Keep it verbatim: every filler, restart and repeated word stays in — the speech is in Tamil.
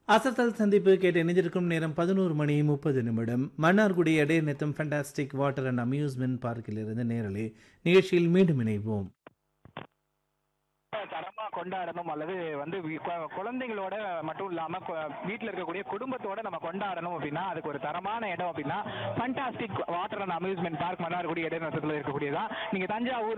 அசத்தல் சந்திப்பு கேட்டு இணைஞ்சிருக்கும் நேரம் பதினோரு மணி முப்பது நிமிடம். மன்னார்குடி இடையே நிறுத்தம் ஃபண்டாஸ்டிக் வாட்டர் அண்ட் அம்யூஸ்மெண்ட் பார்க்கில் இருந்து நேரலை நிகழ்ச்சியில் மீண்டும் இணைவோம். தரமா கொண்டாடணும் அல்லது வந்து வி- கொ- குழந்தைங்களோட மட்டும் இல்லாம கொ- வீட்ல இருக்கக்கூடிய குடும்பத்தோட நம்ம கொண்டாடணும் அப்படின்னா அதுக்கு ஒரு தரமான இடம் அப்படின்னா fantastic water and amusement park Mannargudi இடைநிறுத்தத்தில் இருக்கக்கூடியதான். நீங்க தஞ்சாவூர்